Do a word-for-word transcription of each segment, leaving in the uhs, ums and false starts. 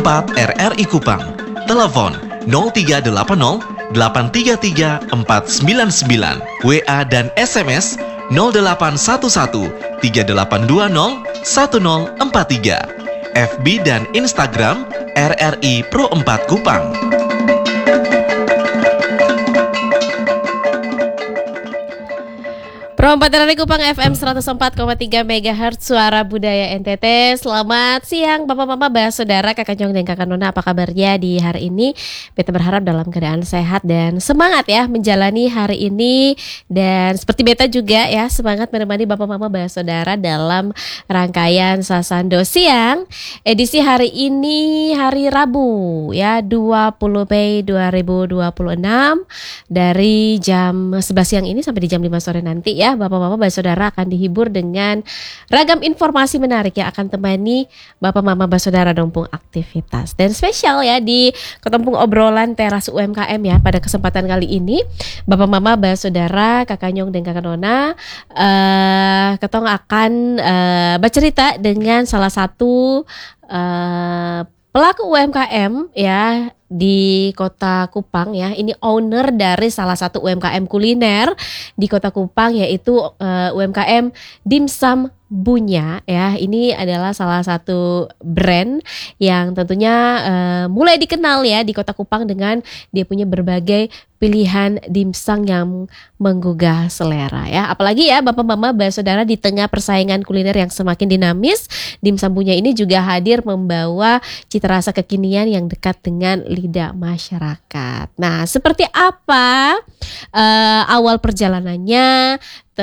empat R R I Kupang. Telepon nol tiga delapan nol delapan tiga tiga empat sembilan sembilan. W A dan S M S nol delapan satu satu tiga delapan dua nol satu nol empat tiga. F B dan Instagram R R I Pro empat Kupang. Pro empat R R I Kupang F M seratus empat koma tiga megahertz Suara Budaya N T T. Selamat siang Bapak Mama, Mbak Saudara, Kakak Jong dan Kakak Nona. Apa kabarnya di hari ini? Beta berharap dalam keadaan sehat dan semangat ya menjalani hari ini. Dan seperti Beta juga ya, semangat menemani Bapak Mama, Mbak Saudara dalam rangkaian Sasando Siang edisi hari ini, hari Rabu ya, dua puluh Mei dua ribu dua puluh enam. Dari jam sebelas siang ini sampai di jam lima sore nanti ya, Bapak-Bapak, Mbak Saudara akan dihibur dengan ragam informasi menarik yang akan temani Bapak Mama Mbak Saudara Dompung aktivitas. Dan spesial ya di Ketempung Obrolan Teras U M K M ya, pada kesempatan kali ini Bapak Mama Mbak Saudara, Kakak Nyong dan Kakak Nona uh, ketong akan uh, bercerita dengan salah satu uh, pelaku U M K M ya di Kota Kupang ya. Ini owner dari salah satu U M K M kuliner di Kota Kupang, yaitu uh, U M K M Dimsum Bunya ya. Ini adalah salah satu brand yang tentunya uh, mulai dikenal ya di Kota Kupang dengan dia punya berbagai pilihan dimsum yang menggugah selera ya. Apalagi ya Bapak Mama Mbak Saudara, di tengah persaingan kuliner yang semakin dinamis, Dimsum Bunya ini juga hadir membawa cita rasa kekinian yang dekat dengan lidah masyarakat. Nah, seperti apa uh, awal perjalanannya,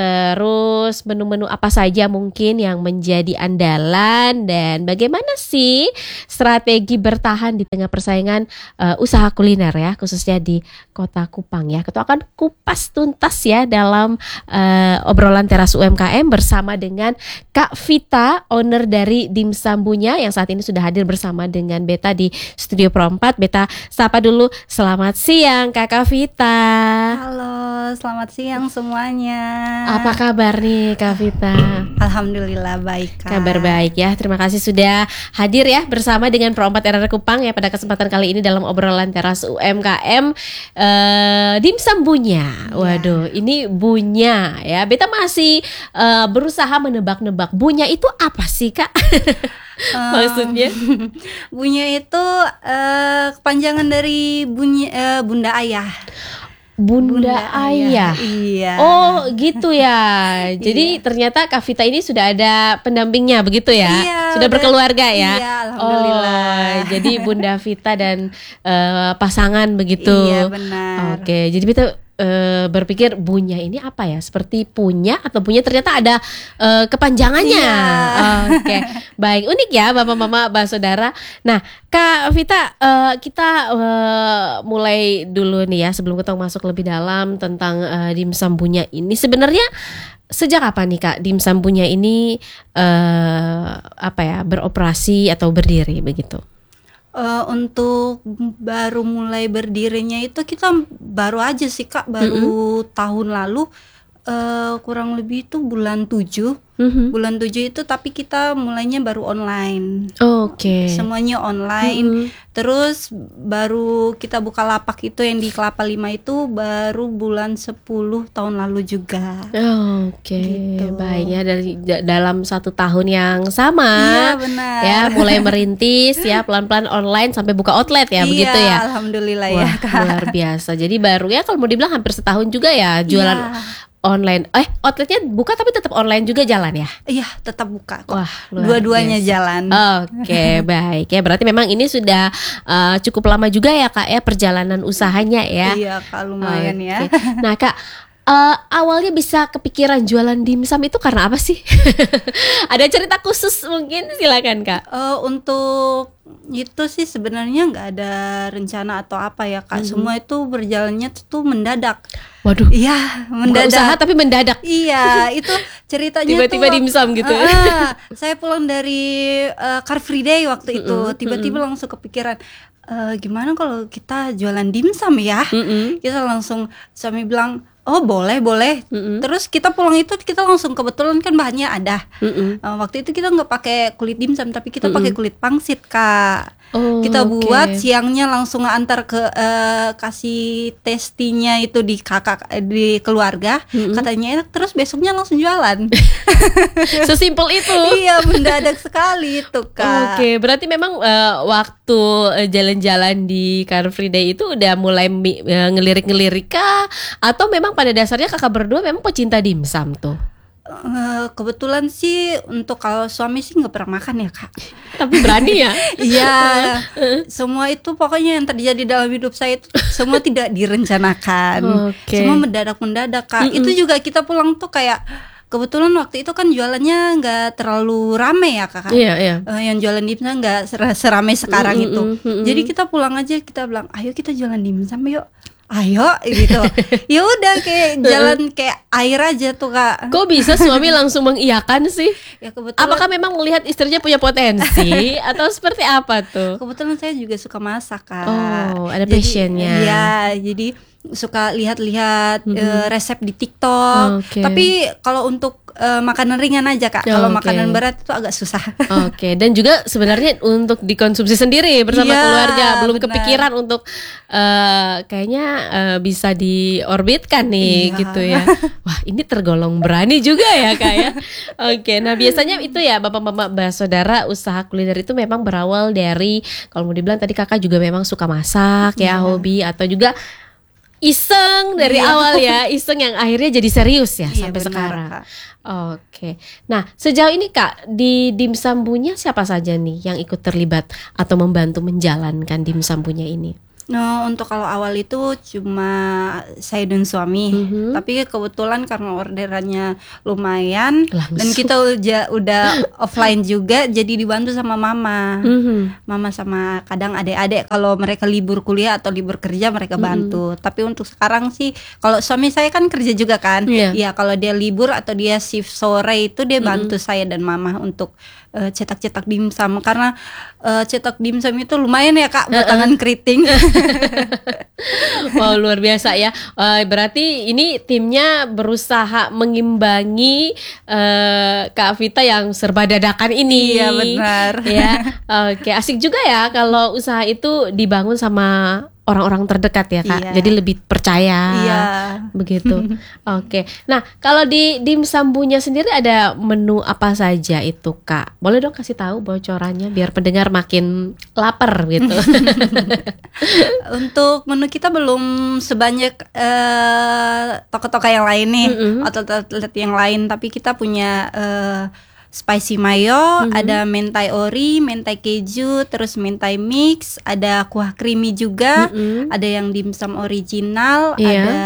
terus menu-menu apa saja mungkin yang menjadi andalan, dan bagaimana sih strategi bertahan di tengah persaingan uh, usaha kuliner ya, khususnya di Kota Kupang ya. Kita akan kupas tuntas ya dalam uh, obrolan teras U M K M bersama dengan Kak Vita, owner dari Dimsum Bunya yang saat ini sudah hadir bersama dengan Beta di Studio Pro empat. Beta sapa dulu. Selamat siang Kakak Vita. Halo, selamat siang semuanya. Apa kabar nih Kak Vita? Alhamdulillah baik, Kak. Kabar baik ya. Terima kasih sudah hadir ya bersama dengan Pro empat R R I Kupang ya pada kesempatan kali ini dalam obrolan teras U M K M uh, Dimsum Bunya. Waduh, ya. Ini Bunya ya. Beta masih uh, berusaha menebak-nebak Bunya itu apa sih Kak? Maksudnya Bunya itu uh, kepanjangan dari bunyi, uh, Bunda Ayah. Bunda, Bunda Ayah. Iya. Oh gitu ya. Jadi iya. Ternyata Kak Vita ini sudah ada pendampingnya begitu ya. Iya, sudah udah, berkeluarga ya. Iya, alhamdulillah. Oh, jadi Bunda Vita dan uh, pasangan begitu. Iya benar. Oke, jadi Vita Uh, berpikir Bunya ini apa ya, seperti punya atau punya, ternyata ada uh, kepanjangannya. Iya. Oke, okay. Baik, unik ya Bapak Mama Mbak Saudara. Nah Kak Vita, uh, kita uh, mulai dulu nih ya, sebelum kita masuk lebih dalam tentang uh, Dimsum Bunya ini. Sebenarnya sejak kapan nih Kak Dimsum Bunya ini uh, apa ya beroperasi atau berdiri begitu? Uh, untuk baru mulai berdirinya itu kita baru aja sih Kak, baru mm-hmm. tahun lalu, uh, kurang lebih itu bulan tujuh. Mm-hmm. Bulan tujuh itu, tapi kita mulainya baru online. Oh, oke. Okay. Semuanya online. Mm-hmm. Terus baru kita buka lapak itu yang di Kelapa Lima itu baru bulan sepuluh tahun lalu juga. Oh, oke. Okay. Gitu. Baik ya, dari d- dalam satu tahun yang sama. Iya, benar. Ya, mulai merintis ya pelan-pelan online sampai buka outlet ya, iya, begitu ya. Alhamdulillah. Wah, ya Kak. Luar biasa. Jadi baru ya, kalau mau dibilang hampir setahun juga ya jualan. Iya. Online, eh outletnya buka tapi tetap online juga jalan ya? Iya, tetap buka kok. Wah, dua-duanya biasa. Jalan. Oke, okay, baik ya. Berarti memang ini sudah uh, cukup lama juga ya Kak ya perjalanan usahanya ya? Iya Kak, lumayan okay. ya. Nah Kak, uh, awalnya bisa kepikiran jualan dimsum itu karena apa sih? Ada cerita khusus mungkin, silakan Kak. Uh, untuk itu sih sebenarnya nggak ada rencana atau apa ya Kak. Hmm. Semua itu berjalannya tuh mendadak. Waduh. Iya, mendadak. Buka usaha tapi mendadak. Iya, itu ceritanya tiba-tiba tuh dimsum gitu. Uh, saya pulang dari uh, Car Free Day waktu itu, mm-hmm. tiba-tiba mm-hmm. langsung kepikiran, e, gimana kalau kita jualan dimsum ya? Mm-hmm. Kita langsung, suami bilang, oh boleh boleh. Mm-hmm. Terus kita pulang itu kita langsung, kebetulan kan bahannya ada. Mm-hmm. Uh, waktu itu kita nggak pakai kulit dimsum tapi kita mm-hmm. pakai kulit pangsit Kak. Oh, kita oke. buat, siangnya langsung antar ke eh, kasih testinya itu di kakak eh, di keluarga, Mm-mm. katanya enak, terus besoknya langsung jualan. Sesimpel itu. Iya, mendadak sekali itu Kak. Oke, berarti memang eh, waktu eh, jalan-jalan di Car Free Day itu udah mulai mi- eh, ngelirik-ngelirik kah? Atau memang pada dasarnya kakak berdua memang pecinta dimsum tuh? Eh, kebetulan sih untuk kalau suami sih nggak pernah makan ya Kak. Tapi berani ya? Iya, semua itu pokoknya yang terjadi dalam hidup saya itu semua tidak direncanakan, Oke. semua mendadak-mendadak Kak. Mm-mm. Itu juga kita pulang tuh kayak kebetulan waktu itu kan jualannya nggak terlalu rame ya Kak. Iya, iya. Eh, yang jualan dimsum nggak ser- seramai sekarang Mm-mm, itu. mm-mm. Jadi kita pulang aja, kita bilang, ayo kita jualan dimsum yuk. Ayo gitu. Ya udah kayak jalan kayak air aja tuh Kak. Kok bisa suami langsung mengiyakan sih? Ya kebetulan Apakah memang melihat istrinya punya potensi atau seperti apa tuh? kebetulan saya juga suka masak Kak. Oh, ada Jadi, passionnya. Iya, jadi suka lihat-lihat Mhm. eh, resep di TikTok. Oke. Tapi kalau untuk eh, makanan ringan aja Kak. Kalau Oke. makanan berat itu agak susah. Oke, dan juga sebenarnya untuk dikonsumsi sendiri bersama Iya, keluarga, belum benar. kepikiran untuk eh, kayaknya eh, bisa diorbitkan nih Iya. gitu ya. Wah, ini tergolong berani juga ya Kak ya. Oke, nah biasanya itu ya bapak-bapak saudara usaha kuliner itu memang berawal dari, kalau mau dibilang tadi kakak juga memang suka masak ya, Iya. hobi atau juga iseng dari Iya. awal ya, iseng yang akhirnya jadi serius ya Iya, sampai benar, sekarang. Kak. Oke, nah sejauh ini Kak di dimsum Bunya siapa saja nih yang ikut terlibat atau membantu menjalankan dimsum Bunya ini? Nah, untuk kalau awal itu cuma saya dan suami. Mhm. Tapi kebetulan karena orderannya lumayan Langsung. dan kita udah, udah offline juga, jadi dibantu sama mama. Mhm. Mama sama kadang adik-adik kalau mereka libur kuliah atau libur kerja mereka bantu. Tapi untuk sekarang sih kalau suami saya kan kerja juga kan. Iya. Ya kalau dia libur atau dia shift sore itu dia bantu saya dan mama untuk eh, cetak-cetak dimsum karena eh, cetak dimsum itu lumayan ya Kak buat tangan keriting. Wow, luar biasa ya. Eh, berarti ini timnya berusaha mengimbangi eh, Kak Vita yang serba dadakan ini. Iya, benar. Ya, oke, asik juga ya kalau usaha itu dibangun sama orang-orang terdekat ya Kak. Iya. Jadi lebih percaya. Iya. Begitu. Oke. Nah, kalau di dimsum Bunya sendiri ada menu apa saja itu Kak? Boleh dong kasih tahu bocorannya biar pendengar makin lapar gitu. Untuk menu kita belum sebanyak eh, toko-toko yang lain nih Mm-mm. atau outlet yang lain, tapi kita punya eh, spicy mayo, ada mentai ori, mentai keju, terus mentai mix, ada kuah creamy juga, Mm-mm. ada yang dimsum original, Iya. ada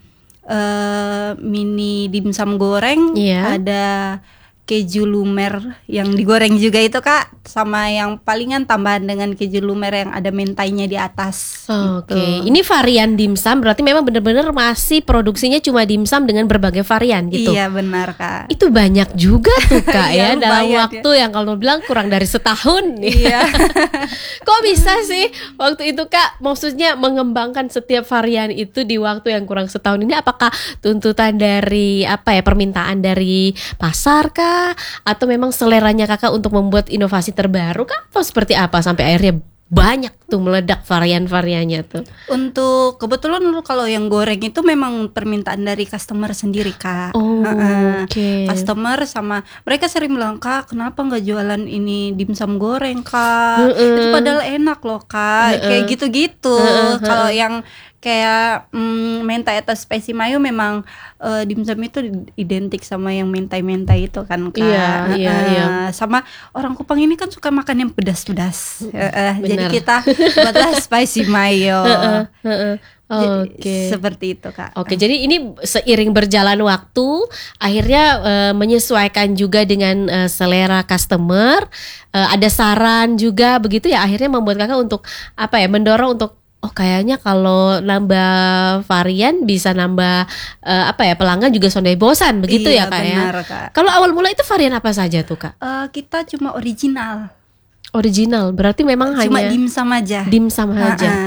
eh, mini dimsum goreng, Iya. ada keju lumer yang digoreng juga itu Kak, sama yang palingan tambahan dengan keju lumer yang ada mentainya di atas. Oke, gitu. ini varian dimsum berarti memang benar-benar masih produksinya cuma dimsum dengan berbagai varian gitu. Iya benar Kak. Itu banyak juga tuh Kak ya Iya, dalam lumayan waktu yang kalau bilang kurang dari setahun. Iya. Kok bisa sih waktu itu Kak maksudnya mengembangkan setiap varian itu di waktu yang kurang setahun ini? Apakah tuntutan dari apa ya, permintaan dari pasar kah? Atau memang seleranya Kakak untuk membuat inovasi terbaru kah? Atau seperti apa sampai akhirnya banyak tuh meledak varian-variannya tuh? Untuk kebetulan dulu kalau yang goreng itu memang permintaan dari customer sendiri Kak. Oh, Heeh. oke. Customer sama mereka sering bilang Kak, kenapa nggak jualan ini dimsum goreng Kak? Heeh. Itu padahal enak loh Kak. Kayak gitu-gitu. Heeh, Kalau yang kayak mm, mentai atau spicy mayo memang eh, dimsum itu identik sama yang mentai-mentai itu kan Kak. Iya, iya, Heeh. iya. Sama orang Kupang ini kan suka makan yang pedas-pedas. Heeh, jadi Benar. kita buatlah spicy mayo. Heeh, heeh. Jadi, Oke. seperti itu Kak. Oke, jadi ini seiring berjalan waktu, akhirnya eh, menyesuaikan juga dengan eh, selera customer. Eh, ada saran juga begitu ya, akhirnya membuat Kakak untuk apa ya, mendorong untuk oh kayaknya kalau nambah varian bisa nambah eh, apa ya, pelanggan juga sondai bosan begitu Iya, ya Kak ya. benar, Kak. Kalau awal mula itu varian apa saja tuh Kak? Eh, kita cuma original, Original, berarti memang cuma hanya dimsum aja. dimsum aja. Ha-ha. Oh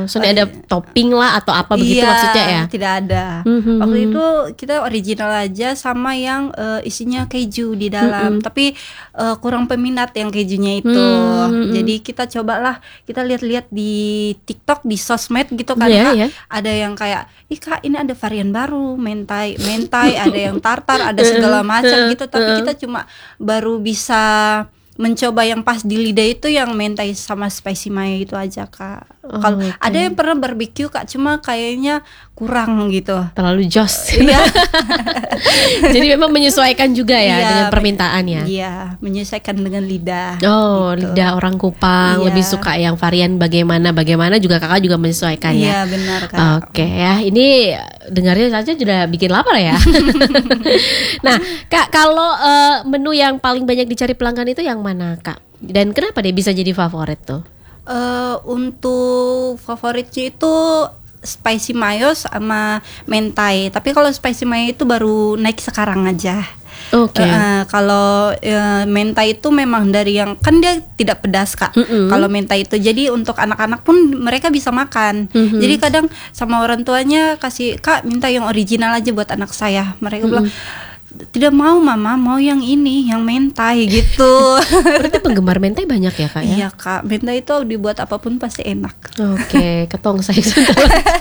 Soalnya ada topping lah atau apa begitu iya, maksudnya ya? Tidak ada. Mm-hmm. Waktu itu kita original aja sama yang uh, isinya keju di dalam, Mm-hmm. tapi uh, kurang peminat yang kejunya itu. Mm-hmm. Jadi kita cobalah, kita lihat-lihat di TikTok, di sosmed gitu kan, Yeah, Kak. yeah. Ada yang kayak, ih Kak ini ada varian baru, mentai, mentai, ada yang tartar, ada segala macam gitu. Tapi kita cuma baru bisa mencoba yang pas di lidah itu yang mentai sama spicy mayo itu aja, Kak. Oh, Kalau okay. ada yang pernah barbecue, Kak, cuma kayaknya kurang gitu. Terlalu jos. Iya. Jadi memang menyesuaikan juga ya Iya, dengan permintaannya. Iya, menyesuaikan dengan lidah. Oh, gitu. lidah orang Kupang Iya. lebih suka yang varian bagaimana bagaimana juga kakak juga menyesuaikan ya. Iya, benar, Kak. Oke ya, ini dengarnya saja sudah bikin lapar ya. Nah, Kak, kalau uh, menu yang paling banyak dicari pelanggan itu yang mana, Kak? Dan kenapa dia bisa jadi favorit tuh? Uh, untuk favoritnya itu spicy mayo sama mentai. Tapi kalau spicy mayo itu baru naik sekarang aja. Oke. Okay. Uh, kalau uh, mentai itu memang dari yang kan dia tidak pedas, Kak. Mm-mm. Kalau mentai itu jadi untuk anak-anak pun mereka bisa makan. Mm-hmm. Jadi kadang sama orang tuanya kasih, Kak minta yang original aja buat anak saya. Mereka bilang tidak mau mama, mau yang ini, yang mentai gitu. Berarti penggemar mentai banyak ya, Kak ya? Iya, Kak, mentai itu dibuat apapun pasti enak. Oke, ketong saya sebentar.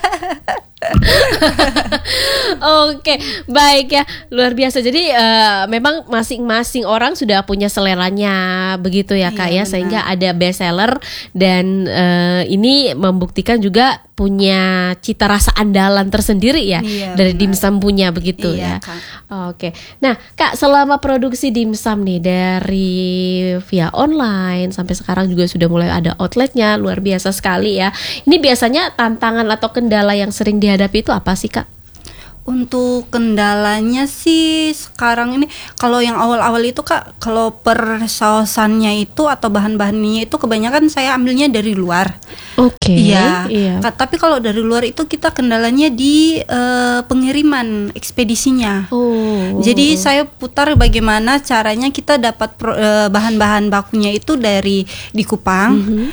Oke, baik ya, luar biasa. Jadi uh, memang masing-masing orang sudah punya seleranya begitu ya, Kak iya, ya, sehingga ada best seller dan uh, ini membuktikan juga punya cita rasa andalan tersendiri ya, iya, dari benar. dimsum punya begitu Iya, ya. Kak. Oke, nah Kak, selama produksi dimsum nih dari via online sampai sekarang juga sudah mulai ada outletnya, luar biasa sekali ya. Ini biasanya tantangan atau kendala yang sering dihadapi itu apa sih, Kak? Untuk kendalanya sih sekarang ini kalau yang awal-awal itu, Kak, kalau per sausannya itu atau bahan-bahannya itu kebanyakan saya ambilnya dari luar. Oke. Iya. Iya. Ka- Tapi kalau dari luar itu kita kendalanya di eh, pengiriman ekspedisinya. Oh. Jadi saya putar bagaimana caranya kita dapat pro- eh, bahan-bahan bakunya itu dari di Kupang. Mhm.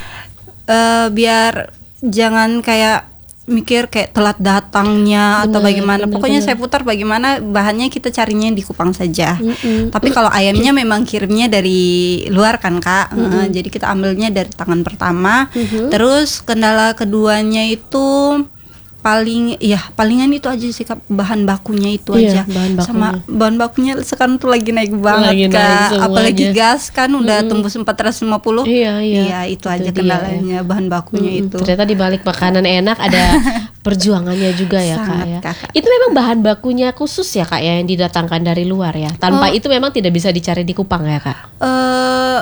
Eh, biar jangan kayak mikir kayak telat datangnya atau Benar, bagaimana. benar, Pokoknya benar. saya putar bagaimana bahannya kita carinya di Kupang saja. Mm-mm. Tapi kalau ayamnya memang kirimnya dari luar kan, Kak. Eh, jadi kita ambilnya dari tangan pertama. Mhm. Terus kendala keduanya itu paling ya palingan itu aja sih, Kak, bahan bakunya itu Iya, aja. bahan bakunya. Sama bahan bakunya sekarang tuh lagi naik banget, Lagi naik Kak. semuanya. Apalagi gas kan udah Mm-mm. tembus empat ratus lima puluh. Iya, iya. Iya, itu, Itu aja dia, kendalanya bahan bakunya Mm-mm. itu. Ternyata di balik makanan enak ada perjuangannya juga ya, Kak Sangat, ya. Kakak. Itu memang bahan bakunya khusus ya, Kak ya, yang didatangkan dari luar ya. Tanpa Oh. itu memang tidak bisa dicari di Kupang ya, Kak. Eh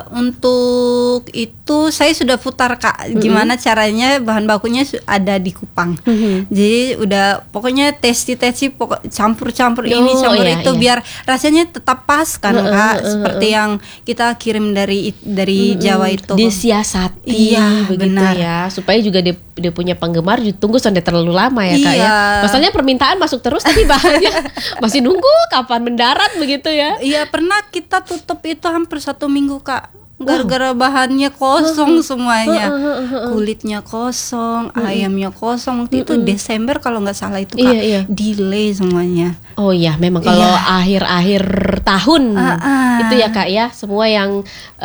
untuk itu saya sudah putar, Kak. Gimana caranya bahan bakunya su- ada di Kupang. Mhm. Jadi udah pokoknya testi-testi pokok campur-campur ini Oh, campur iya, itu iya. biar rasanya tetap pas kan, Heeh, Kak. heeh, Seperti yang kita kirim dari dari Jawa itu. Disiasati Iya, begitu benar. ya, supaya juga dia, dia punya penggemar tunggu sampai terlalu lama ya, Kak ya. Iya. Masalahnya permintaan masuk terus tapi bahannya masih nunggu kapan mendarat begitu ya. Iya, pernah kita tutup itu hampir satu minggu, Kak. Gara-gara bahannya kosong semuanya. Kulitnya kosong, ayamnya kosong. Waktu itu Desember kalau nggak salah itu, Kak. Iya, iya. Delay semuanya. Oh iya, memang kalau Iya. akhir-akhir tahun Ah, ah. itu ya, Kak ya, semua yang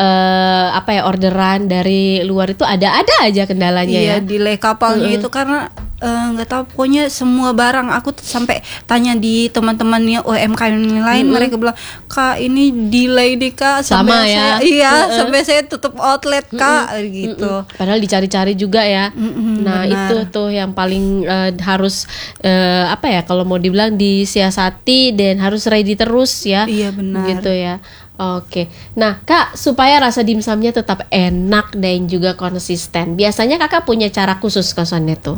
eh, apa ya orderan dari luar itu ada-ada aja kendalanya Iya, ya. delay kapalnya itu karena eh, nggak tahu, pokoknya semua barang aku tuh sampai tanya di teman-temannya U M K yang lain, mereka bilang, Kak ini delay nih, Kak. Sama Sampai ya. saya- iya, Heeh. sampai saya tutup outlet, Kak, gitu. Mm-mm. Padahal dicari-cari juga ya. Mm-mm, Nah benar. itu tuh yang paling eh, harus eh, apa ya kalau mau dibilang disiasati dan harus ready terus ya. Iya, benar. Gitu ya. Oke. Nah Kak, supaya rasa dimsumnya tetap enak dan juga konsisten, biasanya Kakak punya cara khusus kosannya tuh?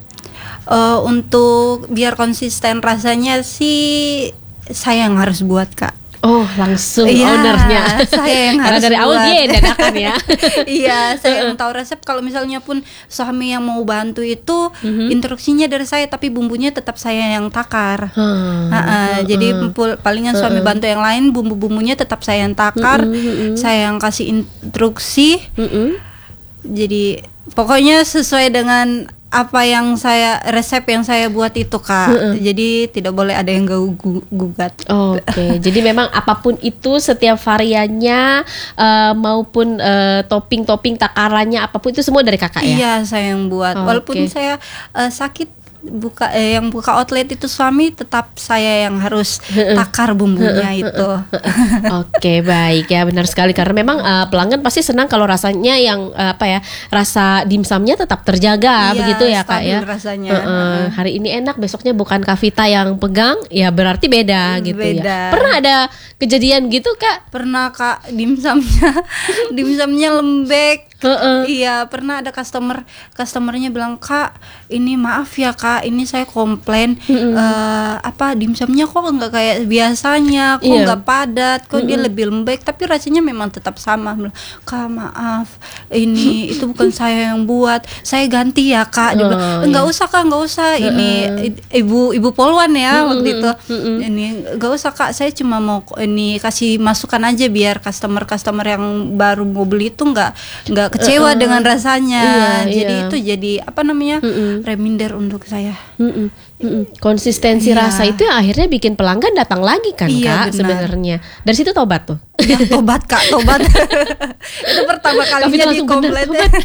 Eh, untuk biar konsisten rasanya sih saya yang harus buat, Kak. Oh langsung Iya, ownernya. saya yang Karena harus dari awal buat. dia yang dadakan ya. Iya, saya yang tahu resep. Kalau misalnya pun suami yang mau bantu itu, Mhm. instruksinya dari saya, tapi bumbunya tetap saya yang takar. Hmm. Ha-ha, jadi pul- palingan suami bantu yang lain, bumbu-bumbunya tetap saya yang takar, Mm-mm, mm-mm. saya yang kasih instruksi. Mm-mm. Jadi pokoknya sesuai dengan apa yang saya resep yang saya buat itu Kak. Uh-uh. Jadi tidak boleh ada yang ganggu gugat. Oke, okay. Jadi memang apapun itu setiap variannya uh, maupun uh, topping-topping takarannya apapun itu semua dari Kakak ya? Iya, saya yang buat. Oh, walaupun okay. saya uh, sakit buka eh, yang buka outlet itu suami, tetap saya yang harus takar bumbunya itu. Oke, baik ya, benar sekali karena memang uh, pelanggan pasti senang kalau rasanya yang uh, apa ya, rasa dimsumnya tetap terjaga. Iya, begitu ya Kak ya. Rasanya. Uh, uh, hari ini enak, besoknya bukan Kavita yang pegang, ya berarti beda gitu beda. Ya. Pernah ada kejadian gitu Kak? Pernah Kak, dimsumnya dimsumnya lembek. Uh-uh. Iya, pernah ada customer customernya bilang, Kak, ini maaf ya Kak, ini saya komplain, uh-uh. uh, apa dimsumnya kok nggak kayak biasanya, kok nggak yeah. padat, kok uh-uh. dia lebih lembek, tapi rasanya memang tetap sama. Kak, maaf, ini itu bukan saya yang buat, saya ganti ya Kak. Dia bilang, nggak yeah. usah Kak, nggak usah, uh-uh. ini ibu ibu Polwan ya uh-uh. waktu itu, uh-uh. ini nggak usah Kak, saya cuma mau ini kasih masukan aja biar customer customer yang baru mau beli itu nggak nggak kecewa uh, uh, dengan rasanya. Iya, jadi iya. itu jadi apa namanya uh, uh. reminder untuk saya. Uh, uh, uh, uh. Konsistensi iya. rasa itu yang akhirnya bikin pelanggan datang lagi kan iya, Kak sebenarnya. Dari situ tobat tuh. Ya, tobat Kak, tobat. Itu pertama kalinya di komplain.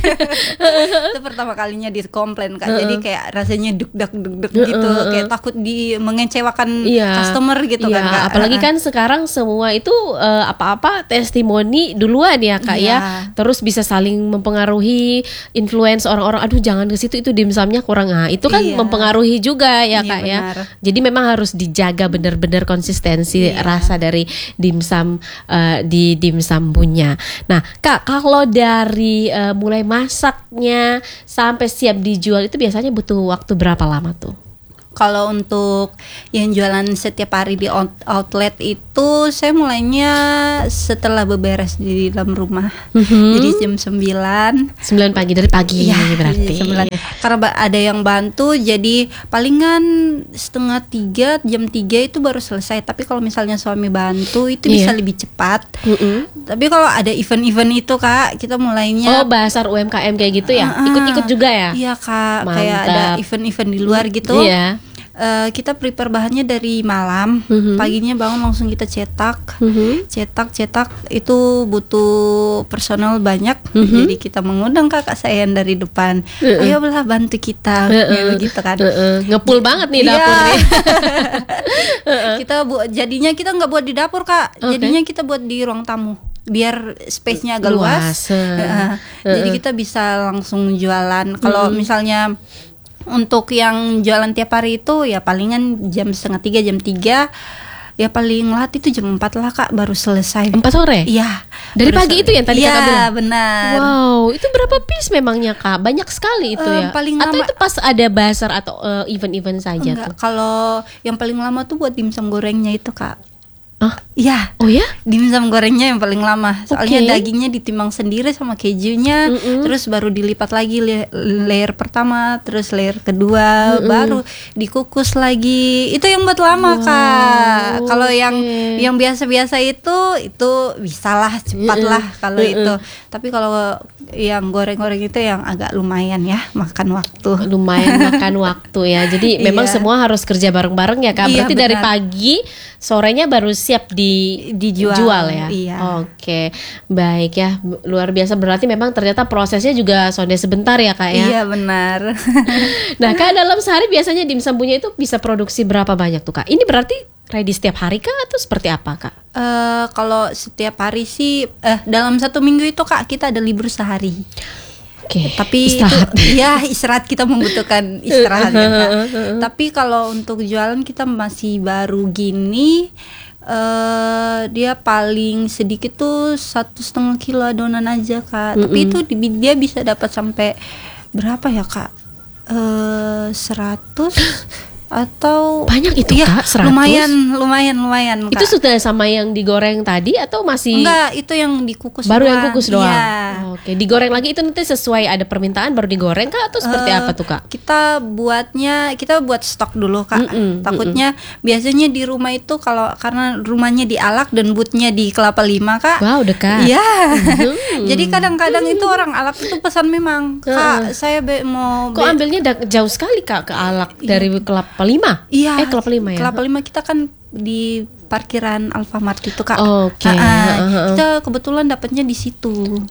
Itu pertama kalinya di komplain Kak. Uh, uh. Jadi kayak rasanya deg-deg deg-deg uh, uh, gitu, uh, uh. kayak takut di mengecewakan iya. customer gitu iya. kan Kak. Apalagi kan sekarang semua itu uh, apa-apa testimoni duluan ya Kak iya. ya. Terus bisa saling mempengaruhi, influence orang-orang, aduh jangan ke situ, itu dimsumnya kurang. Nah, itu kan iya. mempengaruhi juga ya Kak iya, ya. Jadi memang harus dijaga benar-benar konsistensi iya. rasa dari dimsum uh, di dimsum punya. Nah, Kak, kalau dari uh, mulai masaknya sampai siap dijual itu biasanya butuh waktu berapa lama tuh? Kalau untuk yang jualan setiap hari di outlet itu saya mulainya setelah beberes di dalam rumah. Mm-hmm. Jadi jam sembilan sembilan pagi, dari pagi ya, berarti sembilan. Karena ada yang bantu, jadi palingan setengah tiga, jam tiga itu baru selesai. Tapi kalau misalnya suami bantu itu yeah. bisa lebih cepat. Mm-hmm. Tapi kalau ada event-event itu Kak, kita mulainya oh bazar U M K M kayak gitu ya? Uh-uh. Ikut-ikut juga ya? Iya Kak. Mantap. Kayak ada event-event di luar gitu. Iya. Yeah. Uh, kita prepare bahannya dari malam, mm-hmm. paginya bangun langsung kita cetak, mm-hmm. cetak cetak itu butuh personal banyak, mm-hmm. jadi kita mengundang kakak saya yang dari depan, uh-uh. ayo belah bantu kita, uh-uh. gitu kan, uh-uh. ngepul banget nih dapur nih. uh-uh. Kita buat jadinya kita nggak buat di dapur Kak, okay. jadinya kita buat di ruang tamu biar space-nya agak luas, luas. Uh, uh. Jadi kita bisa langsung jualan. Kalau mm-hmm. misalnya untuk yang jualan tiap hari itu ya palingan jam setengah tiga, jam tiga, ya paling lat itu jam empat lah Kak, baru selesai. Empat sore? Iya. Dari pagi selesai. Itu yang tadi ya, Kakak bilang? Iya benar. Wow, itu berapa piece memangnya Kak? Banyak sekali itu uh, ya? Paling atau lama, itu pas ada bazar atau uh, event-event saja enggak, tuh? Kalau yang paling lama tuh buat dimsum gorengnya itu Kak. Ah, ya. Oh ya? Dimsum gorengnya yang paling lama. Soalnya okay. dagingnya ditimbang sendiri sama kejunya, mm-mm. terus baru dilipat lagi layer pertama, terus layer kedua, mm-mm. baru dikukus lagi. Itu yang buat lama wow. Kak. Kalau okay. yang yang biasa-biasa itu itu bisalah cepat mm-mm. lah kalau mm-mm. itu. Tapi kalau yang goreng-goreng itu yang agak lumayan ya makan waktu. Lumayan makan waktu ya. Jadi memang iya. semua harus kerja bareng-bareng ya Kak. Berarti iya, dari pagi sorenya baru siap di dijual jual ya. Iya. Oke, baik ya, luar biasa. Berarti memang ternyata prosesnya juga sonde sebentar ya Kak ya. Iya benar. Nah Kak, dalam sehari biasanya dimsum punya itu bisa produksi berapa banyak tuh Kak? Ini berarti ready setiap hari Kak atau seperti apa Kak? Uh, kalau setiap hari sih, uh, dalam satu minggu itu Kak kita ada libur sehari. Oke, tapi istirahat. Itu, ya istirahat, kita membutuhkan istirahat ya Kak. Tapi kalau untuk jualan kita masih baru gini, uh, dia paling sedikit tuh satu setengah kilo adonan aja Kak. Mm-mm. Tapi itu dia bisa dapat sampai berapa ya Kak? Uh, seratus atau banyak itu iya, Kak, seratus? lumayan lumayan lumayan Kak. Itu sudah sama yang digoreng tadi atau masih? Enggak, itu yang dikukus Baru doang. yang kukus doang. Iya. Oke, digoreng lagi itu nanti sesuai ada permintaan baru digoreng Kak atau seperti Eh, apa tuh Kak? Kita buatnya, kita buat stok dulu Kak. Mm-mm, Takutnya biasanya di rumah itu kalau karena rumahnya di Alak dan bootnya di Kelapa Lima Kak. Wow, dekat. Iya. Hmm. Jadi kadang-kadang itu orang Alak itu pesan memang, Kak, saya be- mau Kok be- ambilnya da- jauh sekali Kak ke Alak dari Kelapa Lima? Iya. Eh Kelapa Lima ya? Kelapa Lima kita kan di parkiran Alfamart itu Kak. Oke. Ah, ah. Heeh. Kita kebetulan dapatnya di situ.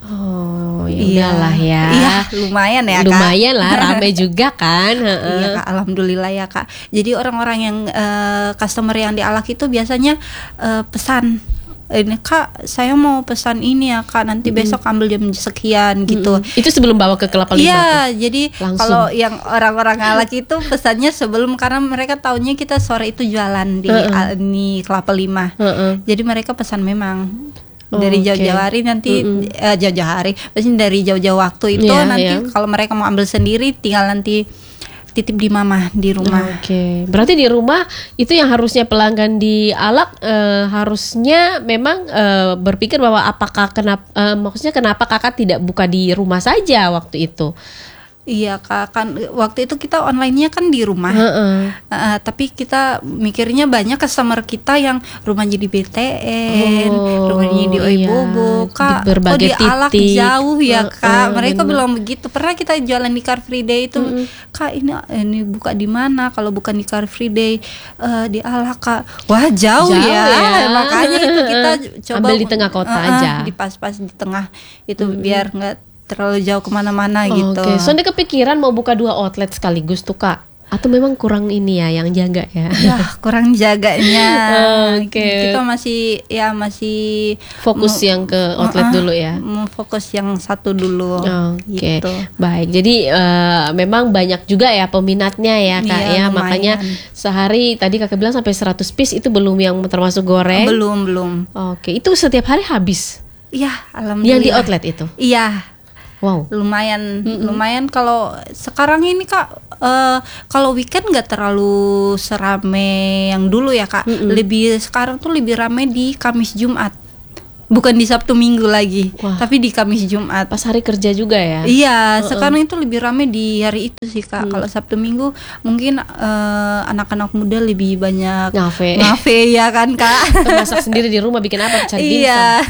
Oh, ya Iya. udahlah ya. Iya, lumayan ya Kak. Lumayan lah, rame juga kan. Heeh. Iya Kak, alhamdulillah ya Kak. Jadi orang-orang yang eh, customer yang di Alak itu biasanya eh, pesan, ini Kak, saya mau pesan ini ya Kak, nanti besok ambil jam sekian gitu. Mm-mm. Itu sebelum bawa ke Kelapa Lima. Iya, tuh? jadi Langsung. kalau yang orang-orang Alak itu pesannya sebelum, karena mereka taunya kita sore itu jualan di Heeh. Al- di Kelapa Lima. Heeh. Jadi mereka pesan memang Oh, dari oke. jauh-jauh hari nanti eh, jauh-jauh hari, maksudnya dari jauh-jauh waktu itu Iya, nanti iya. kalau mereka mau ambil sendiri tinggal nanti titip di mama di rumah. Oke, berarti di rumah itu yang harusnya pelanggan di Alak eh, harusnya memang eh, berpikir bahwa apakah kenapa, eh, maksudnya kenapa kakak tidak buka di rumah saja waktu itu? Iya Kak, kan waktu itu kita online-nya kan di rumah. Heeh. Uh, tapi kita mikirnya banyak customer kita yang rumahnya di B T N, Oh, rumahnya di iya. Oibobo, Kak. Di berbagai kok di Alak titik. jauh ya Uh, Kak. uh, Mereka bener. belum begitu. Pernah kita jualan di Car Free Day itu, Kak ini ini buka di mana? Kalau bukan di Car Free Day uh, di Alak Kak. Wah jauh, Jauh ya. ya. Makanya itu kita coba Ambil di tengah kota uh, uh, aja. di pas-pas di tengah itu biar nggak terlalu jauh kemana-mana gitu. Oke, so Anda kepikiran mau buka dua outlet sekaligus tuh Kak? Atau memang kurang ini ya yang jaga ya? Ya kurang jaganya. Oke. Kita masih ya masih Fokus mau- yang ke outlet uh-uh, dulu ya? Mau fokus yang satu dulu. Oke, Gitu. baik. Jadi eh, memang banyak juga ya peminatnya ya Kak Iya, ya. lumayan. Makanya sehari tadi Kakak bilang sampai seratus piece itu belum yang termasuk goreng. Belum belum. Oke, itu setiap hari habis. Iya, alhamdulillah. Yang di outlet itu. Iya. Wow. Lumayan, lumayan kalau sekarang ini Kak, eh, kalau weekend nggak terlalu serame yang dulu ya Kak. Lebih sekarang tuh lebih rame di Kamis Jumat, bukan di Sabtu Minggu lagi, Wah. tapi di Kamis Jumat. Pas hari kerja juga ya. Iya, sekarang itu lebih rame di hari itu sih Kak. Kalau Sabtu Minggu mungkin eh, anak-anak muda lebih banyak Ngafe. ngafe ya kan Kak. Masak sendiri di rumah bikin apa? Cari dimsum. Iya.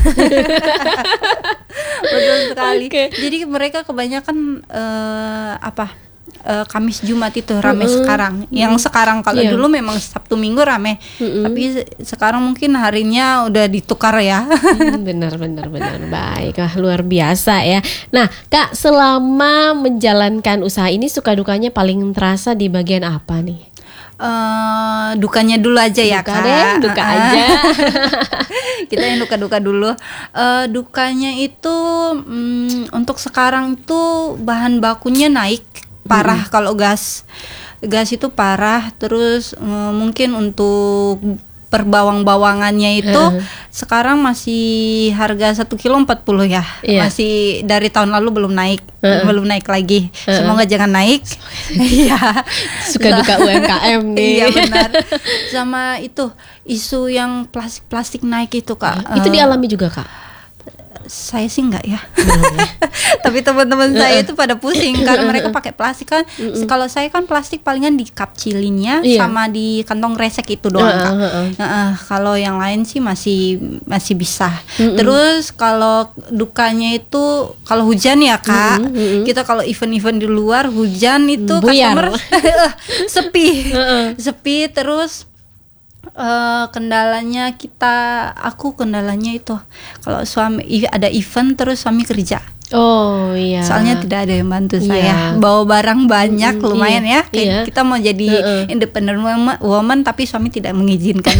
Betul sekali. Oke. Jadi mereka kebanyakan eh, apa? eh, Kamis Jumat itu rame sekarang. Yang sekarang kalau Iya. dulu memang Sabtu Minggu rame, tapi se- sekarang mungkin harinya udah ditukar ya. Hmm, benar benar benar. Baik, ah, luar biasa ya. Nah, Kak, selama menjalankan usaha ini suka dukanya paling terasa di bagian apa nih? Eh, dukanya dulu aja ya Duka Kak. deh, duka Ah, ah. aja. Kita yang duka-duka dulu. Eh, dukanya itu mm, untuk sekarang itu bahan bakunya naik parah kalau gas. Gas itu parah. Terus eh, mungkin untuk perbawang-bawangannya itu Heeh. sekarang masih harga satu kilo empat puluh ya. Iya. Masih dari tahun lalu belum naik, Heeh. belum naik lagi. Heeh. Semoga jangan naik. Iya. Suka duka U M K M nih. Iya benar. Sama itu isu yang plastik-plastik naik itu Kak. Itu Eh, dialami juga Kak? saya sih enggak ya. Tapi teman-teman saya itu pada pusing karena mereka pakai plastik kan. Kalau saya kan plastik palingan di cup cilinnya Iya. sama di kantong resek itu doang Kak. Heeh, heeh. Heeh, kalau yang lain sih masih masih bisa. Terus kalau dukanya itu kalau hujan ya Kak. Kita kalau event-event di luar hujan itu Buyar. customer sepi. Heeh. Sepi terus eh, kendalanya kita aku kendalanya itu kalau suami i- ada event terus suami kerja. Oh iya. Soalnya tidak ada yang bantu Iya. saya. Bawa barang banyak Mm-mm, lumayan iya, ya. Kayak iya. kita mau jadi Heeh. independent woman, woman tapi suami tidak mengizinkan.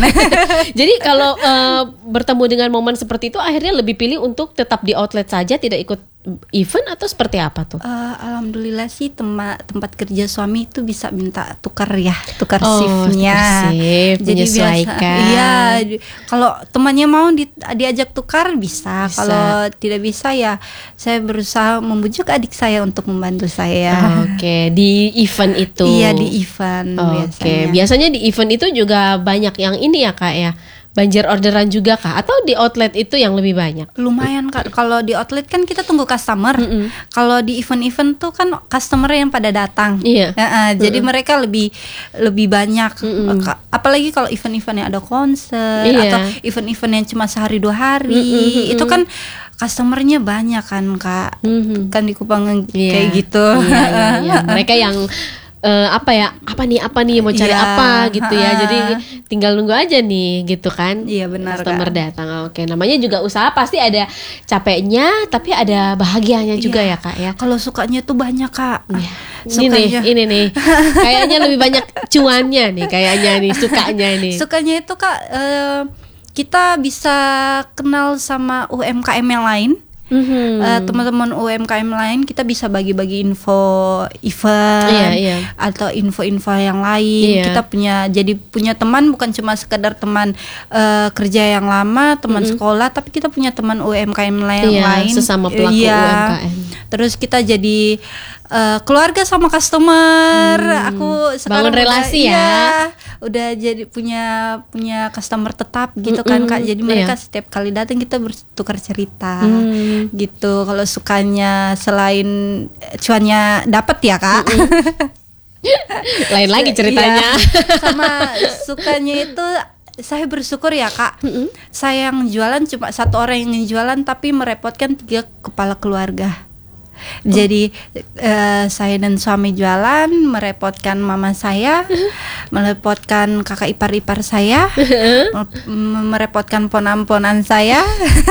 Jadi kalau eh, bertemu dengan momen seperti itu akhirnya lebih pilih untuk tetap di outlet saja, tidak ikut event atau seperti apa tuh? Uh, alhamdulillah sih tema, tempat kerja suami itu bisa minta tukar ya, tukar Oh, shiftnya. tukar shift, Jadi menyesuaikan. biasa, iya. di- Kalau temannya mau di, diajak tukar bisa. Bisa. Kalau tidak bisa ya, saya berusaha membujuk adik saya untuk membantu saya. Oke, di event itu. Iya di event Oke, biasanya. biasanya di event itu juga banyak yang ini ya Kak ya. Banjir orderan juga Kak atau di outlet itu yang lebih banyak? Lumayan Kak, kalau di outlet kan kita tunggu customer. Kalau di event-event tuh kan customer yang pada datang. Iya. Ya, eh, jadi mereka lebih lebih banyak. Ka- Apalagi kalau event-event yang ada konser Iya. atau event-event yang cuma sehari dua hari, itu kan customernya banyak kan Kak. Mhm. Kan di Kupang Iya. kayak gitu. Iya, iya, iya. Mereka yang eh, apa ya? Apa nih? Apa nih? Mau cari Iya, apa gitu ya. ha-ha. Jadi tinggal nunggu aja nih gitu kan. Iya, benar, Customer Kak. datang. Oke, namanya juga usaha pasti ada capeknya tapi ada bahagianya juga ya Iya. Kak ya. Kalau sukanya tuh banyak Kak. Iya. Ini nih, Sukanya. ini nih. Kayaknya lebih banyak cuannya nih, kayaknya nih, sukanya nih. Sukanya itu Kak, eh, kita bisa kenal sama U M K M yang lain. Mhm. Eh, teman-teman U M K M lain kita bisa bagi-bagi info event Iya, iya. atau info-info yang lain. Iya. Kita punya jadi punya teman bukan cuma sekedar teman eh, kerja yang lama, teman sekolah, tapi kita punya teman U M K M lain Iya, lain. sesama pelaku Iya. U M K M. Terus kita jadi eh, keluarga sama customer. Aku sekarang Bangun relasi udah, ya. iya, udah jadi punya punya customer tetap gitu kan Kak. Jadi mereka iya. setiap kali datang kita bertukar cerita. Hmm. Gitu. Kalau sukanya selain eh, cuannya dapat ya Kak. Lain lagi ceritanya. Iya. Sama sukanya itu saya bersyukur ya Kak. Saya yang jualan cuma satu orang yang jualan tapi merepotkan tiga kepala keluarga. Jadi eh, saya dan suami jualan, merepotkan mama saya, merepotkan kakak ipar-ipar saya, m- merepotkan ponan-ponan saya.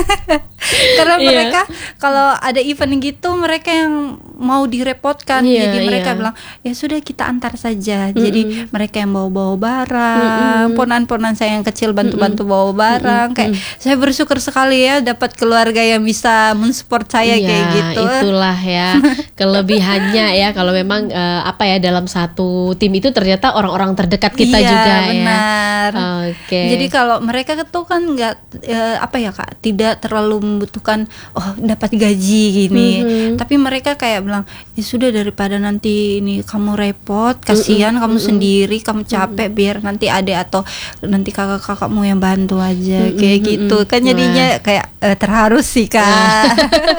Karena Iya. mereka kalau ada event gitu mereka yang mau direpotkan. Iya, Jadi mereka iya. bilang, "Ya sudah kita antar saja." Jadi mereka yang bawa-bawa barang, ponan-ponan saya yang kecil bantu-bantu bawa barang. Kayak saya bersyukur sekali ya dapat keluarga yang bisa mensupport saya Iya, kayak gitu. itulah ya kelebihannya ya kalau memang eh, apa ya dalam satu tim itu ternyata orang-orang terdekat kita Iya, juga benar. ya. Oke. Jadi kalau mereka tuh kan nggak eh, apa ya Kak, tidak terlalu membutuhkan oh dapat gaji gini. Tapi mereka kayak bilang, "Ya sudah daripada nanti ini kamu repot, kasihan kamu sendiri, kamu capek biar nanti adek atau nanti kakak-kakakmu yang bantu aja." Kayak gitu. Kan jadinya kayak eh, terharu sih Kak.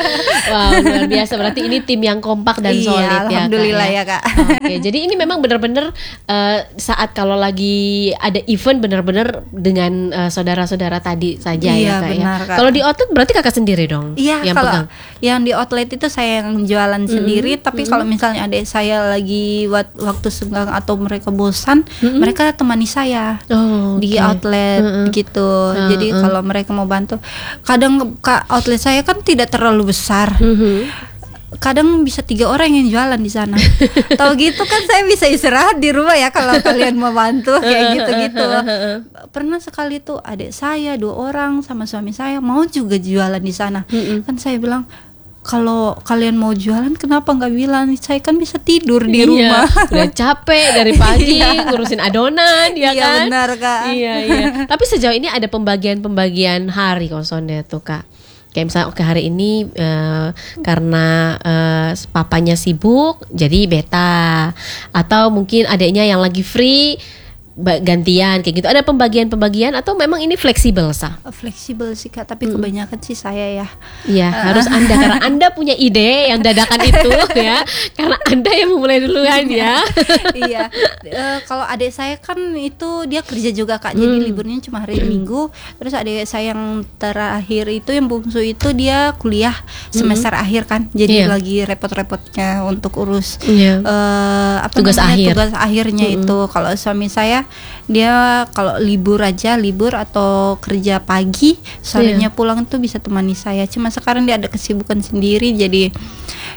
Wow, luar biasa. Berarti ini tim yang kompak dan Iya, solid ya. alhamdulillah Kak, ya, Kak. Oke, jadi ini memang benar-benar eh, saat kalau lagi ada event benar-benar dengan eh, saudara-saudara tadi saja Iya, ya Kak benar, ya. Kak. Kalau di outlet berarti Kakak sendiri dong Iya, yang kalau pegang. yang di outlet itu saya yang jualan sendiri, tapi kalau misalnya adik saya lagi wat- waktu senggang atau mereka bosan, mereka temani saya Oh, di oke. outlet gitu. Jadi kalau mereka mau bantu, kadang Kak, outlet saya kan tidak terlalu besar. Mhm. Kadang bisa tiga orang yang jualan di sana. Tahu gitu kan saya bisa istirahat di rumah ya kalau kalian mau bantu kayak gitu-gitu. Pernah sekali tuh adik saya dua orang sama suami saya mau juga jualan di sana. Kan saya bilang kalau kalian mau jualan kenapa nggak bilang, saya kan bisa tidur di rumah. Iya, udah capek dari pagi Iya. ngurusin adonan ya Iya, kan. benar, Kak. Iya iya. Tapi sejauh ini ada pembagian-pembagian hari konsonnya tuh Kak. Kayak misalnya oke hari ini eh, karena eh, papanya sibuk jadi beta, atau mungkin adiknya yang lagi free ba- gantian kayak gitu. Ada pembagian-pembagian atau memang ini fleksibel Sa? Fleksibel sih Kak, tapi kebanyakan sih saya ya. Iya, harus Anda karena Anda punya ide yang dadakan itu ya. Karena Anda yang memulai duluan ya. Iya, Eh, kalau adik saya kan itu dia kerja juga Kak, jadi liburnya cuma hari Minggu. Terus adik saya yang terakhir itu yang bungsu itu dia kuliah semester akhir kan, jadi Iya. lagi repot-repotnya untuk urus Iya. eh, apa Tugas namanya, akhir. tugas akhirnya itu. Kalau suami saya dia kalau libur aja libur atau kerja pagi sorenya pulang tuh bisa temani saya. Cuma sekarang dia ada kesibukan sendiri, jadi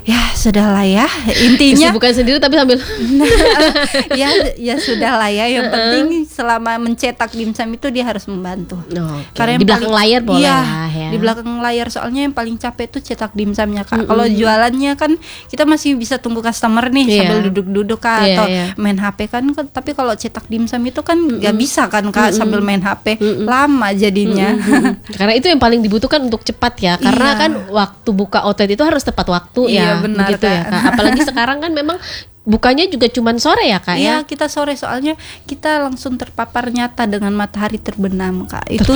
ya sudahlah ya, intinya Kesibukan sendiri tapi sambil ya ya sudahlah ya, yang penting selama mencetak dimsum itu dia harus membantu. Oke. Karena yang Di belakang paling- layar boleh iya, lah ya. di belakang layar, soalnya yang paling capek itu cetak dimsumnya Kak. Mm-mm. Kalau jualannya kan kita masih bisa tunggu customer nih Iya. sambil duduk-duduk Kak, Iya, atau iya. main H P kan, tapi kalau cetak dimsum itu kan nggak bisa kan Kak sambil main H P, Mm-mm. lama jadinya. Mm-mm. Karena itu yang paling dibutuhkan untuk cepat ya. Karena Iya. kan waktu buka outlet itu harus tepat waktu ya. Iya, benar, begitu ya Kak. Kak. Apalagi sekarang kan memang bukanya juga cuman sore ya Kak Iya, ya. kita sore soalnya kita langsung terpapar nyata dengan matahari terbenam Kak. Itu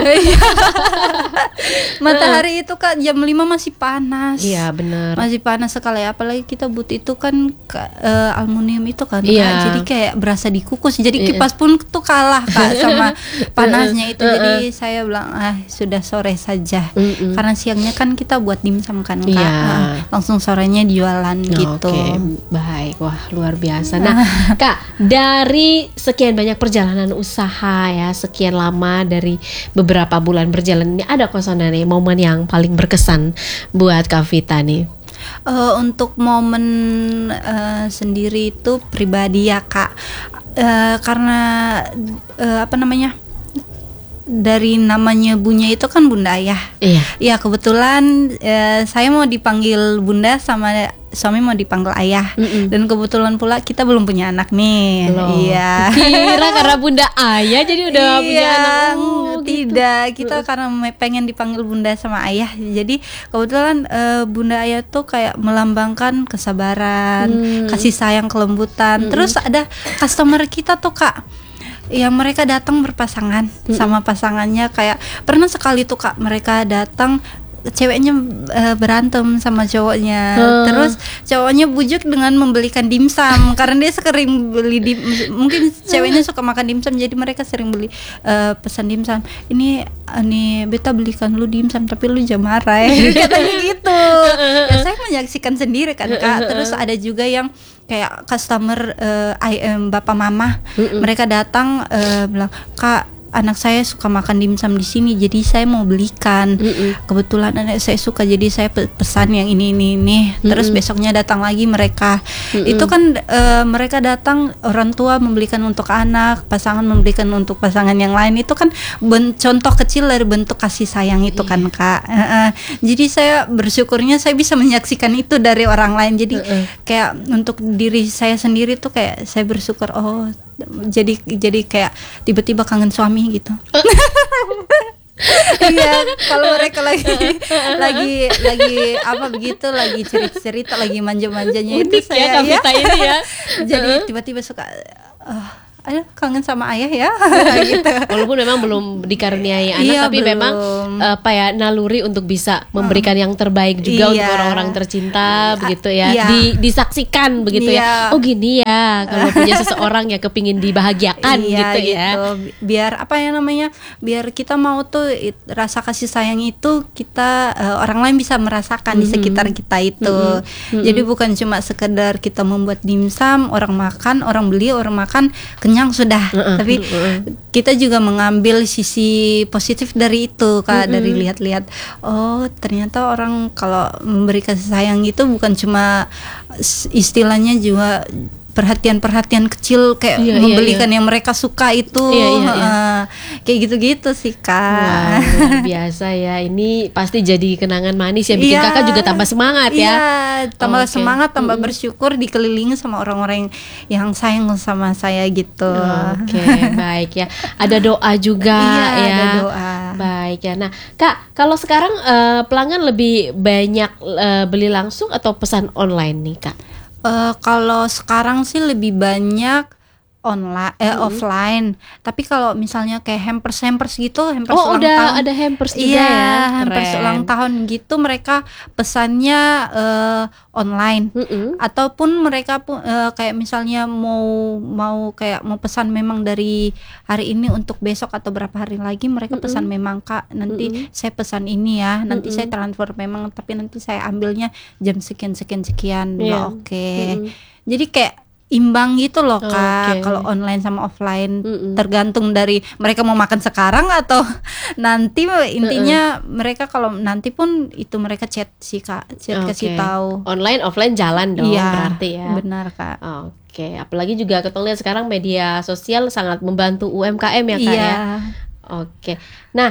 matahari itu Kak jam lima masih panas. Iya benar. Masih panas sekali, apalagi kita but itu kan Kak, eh, aluminium itu kan Kak. Iya. Jadi kayak berasa dikukus. Jadi Iya. kipas pun tuh kalah Kak sama panasnya itu. Jadi saya bilang ah sudah sore saja. Mm-mm. Karena siangnya kan kita buat dimsum kan Kak. Iya. Ah, langsung sorenya jualan gitu. Oke, baik. Wah, luar biasa. Nah, Kak, dari sekian banyak perjalanan usaha ya, sekian lama dari beberapa bulan berjalan ini, ada kosongan nih momen yang paling berkesan buat Kak Vita nih. Eh, untuk momen eh, sendiri itu pribadi ya Kak. Eh, karena eh, apa namanya? Dari namanya Bunya itu kan Bunda Ayah. Iya. Ya kebetulan eh, saya mau dipanggil Bunda sama suami mau dipanggil Ayah. Mm-mm. Dan kebetulan pula kita belum punya anak nih. Loh. Iya. Kira karena Bunda Ayah jadi udah punya Iya, anak. Oh, gitu. tidak, kita karena me- pengen dipanggil Bunda sama Ayah. Jadi kebetulan eh, Bunda Ayah tuh kayak melambangkan kesabaran, Hmm. kasih sayang, kelembutan. Terus ada customer kita tuh Kak, yang mereka datang berpasangan sama pasangannya. Kayak pernah sekali tuh Kak, mereka datang ceweknya eh, berantem sama cowoknya. Hmm. Terus cowoknya bujuk dengan membelikan dimsum karena dia sering beli dim, mungkin ceweknya suka makan dimsum, jadi mereka sering beli eh, pesan dimsum. Ini ini beta belikan lu dimsum tapi lu jangan marah ya. Katanya gitu. Ya saya menyaksikan sendiri kan Kak. Terus ada juga yang kayak customer eh, I- em, bapak mama, mereka datang eh, bilang, Kak anak saya suka makan dimsum di sini, jadi saya mau belikan. Mm-mm. Kebetulan anak saya suka, jadi saya pe- pesan yang ini ini ini. Terus besoknya datang lagi mereka. Itu kan eh, mereka datang, orang tua membelikan untuk anak, pasangan membelikan untuk pasangan yang lain. Itu kan ben- contoh kecil dari bentuk kasih sayang itu kan Kak. Eh, eh. Jadi saya bersyukurnya saya bisa menyaksikan itu dari orang lain. Jadi kayak untuk diri saya sendiri tuh kayak saya bersyukur, oh jadi jadi kayak tiba-tiba kangen suami gitu. Iya, kalau mereka lagi lagi lagi apa begitu, lagi cerita-cerita, lagi manja-manjanya itu Unik ya saya Kak Vita ini ya. jadi tiba-tiba suka eh aduh kangen sama ayah ya gitu. Walaupun memang belum dikaruniai anak, Iya, tapi belum. memang apa ya, naluri untuk bisa memberikan yang terbaik juga untuk Iya. orang-orang tercinta begitu ya. Iya. Di, disaksikan begitu ya. Iya. Oh gini ya, kalau punya seseorang ya kepingin dibahagiakan Iya, gitu ya. Bi- biar apa ya namanya, biar kita mau tuh it- rasa kasih sayang itu kita eh, orang lain bisa merasakan di sekitar kita itu. Jadi bukan cuma sekedar kita membuat dimsum, orang makan, orang beli, orang makan kenyang sudah. Tapi kita juga mengambil sisi positif dari itu Kak, dari lihat-lihat oh ternyata orang kalau memberi kasih sayang itu bukan cuma s- istilahnya juga perhatian-perhatian kecil kayak Iya, iya, membelikan yang mereka suka itu. Iya, iya, iya. eh, kayak gitu-gitu sih Wah, Kak. luar biasa ya. Ini pasti jadi kenangan manis ya, bikin Iya. kakak juga tambah semangat ya. Iya, tambah Oke. semangat, tambah bersyukur dikelilingi sama orang-orang yang sayang sama saya gitu. Oke, baik ya. Ada doa juga Iya, ya. ada doa. Baik ya. Nah, Kak, kalau sekarang eh, pelanggan lebih banyak eh, beli langsung atau pesan online nih, Kak? Eh, kalau sekarang sih lebih banyak online eh offline. Tapi kalau misalnya kayak hampers hampers gitu, hampers Oh, ulang udah tahun. ada hampers juga Iya, ya. hampers Keren. ulang tahun gitu mereka pesannya eh, online. Mm-mm. Ataupun mereka pun eh, kayak misalnya mau mau kayak mau pesan memang dari hari ini untuk besok atau berapa hari lagi, mereka pesan memang Kak nanti saya pesan ini ya, nanti saya transfer memang, tapi nanti saya ambilnya jam sekian sekian sekian. Iya. Nah, oke. Mm-mm. Jadi kayak imbang gitu loh Oke. Kak. Kalau online sama offline Mm-mm. tergantung dari mereka mau makan sekarang atau nanti. Intinya mereka kalau nanti pun itu mereka chat sih Kak, chat Oke. kasih tahu. Online offline jalan dong Iya, berarti ya. benar Kak. Oke, apalagi juga kita lihat sekarang media sosial sangat membantu U M K M ya Kak Iya. ya. Oke. Nah,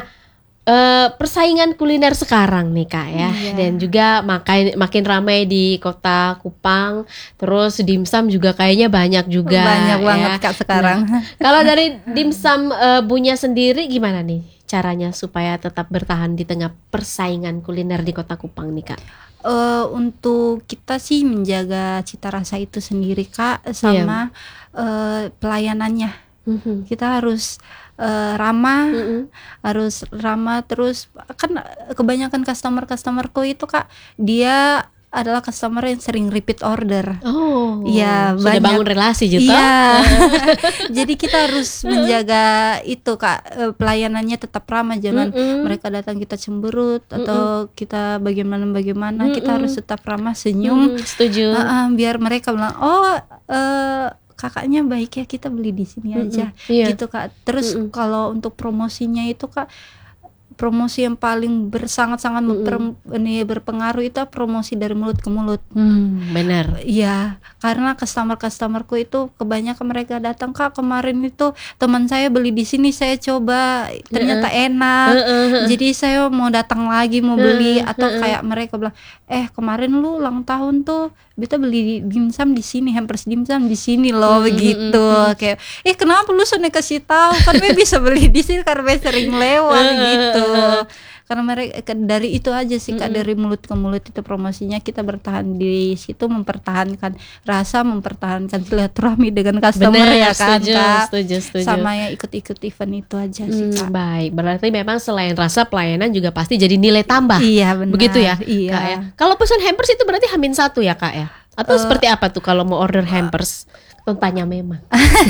eh, persaingan kuliner sekarang nih Kak ya, Iya. dan juga makin makin ramai di Kota Kupang. Terus dimsum juga kayaknya banyak juga. Banyak ya. banget Kak sekarang. Nah, kalau dari dimsum eh, Bunya sendiri gimana nih caranya supaya tetap bertahan di tengah persaingan kuliner di Kota Kupang nih Kak? Eh, untuk kita sih menjaga cita rasa itu sendiri Kak, sama eh, pelayanannya. Mhm. Kita harus eh, ramah, Mm-mm. harus ramah terus. Kan kebanyakan customer-customerku itu Kak, dia adalah customer yang sering repeat order. Oh, Iya, sudah banyak. bangun relasi gitu. Iya. Jadi kita harus menjaga itu Kak, eh, pelayanannya tetap ramah, jangan Mm-mm. mereka datang kita cemberut atau kita bagaimana-bagaimana. Kita Mm-mm. harus tetap ramah, senyum. Hmm, setuju. Heeh, biar mereka bilang, "Oh, eh, kakaknya baik ya, kita beli di sini aja." Mm-mm. Iya. Gitu Kak. Terus Mm-mm. kalau untuk promosinya itu Kak, promosi yang paling bersangat-sangat Mm-mm. memper- ini berpengaruh itu promosi dari mulut ke mulut. Hmm, benar. Iya, karena customer-customerku itu kebanyakan mereka datang, Kak, kemarin itu teman saya beli di sini, saya coba ternyata enak. Jadi saya mau datang lagi mau beli. Atau kayak mereka bilang, "Eh, kemarin lu ulang tahun tuh, beta beli dimsum di sini, hampers dimsum di sini loh." Begitu. Kayak, "Eh, kenapa lu sone kasih tahu? Kan be bisa beli di sini karena be sering lewat." Gitu. Karena mereka dari itu aja sih Kak, dari mulut ke mulut itu promosinya, kita bertahan di situ, mempertahankan rasa, mempertahankan silaturahmi dengan customer. Benar, Ya kan setuju, Kak, setuju, setuju. sama yang ikut-ikut event itu aja sih Hmm, Kak. baik, berarti memang selain rasa, pelayanan juga pasti jadi nilai tambah. Iya benar. Begitu ya, Iya. Kak ya. Kalau pesan hampers itu berarti hamin satu ya Kak ya? Atau Eh, seperti apa tuh kalau mau order hampers? Tanya memang.